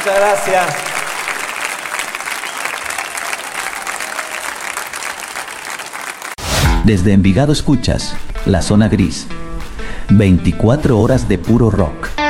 Muchas gracias. Desde Envigado escuchas La Zona Gris. 24 horas de puro rock.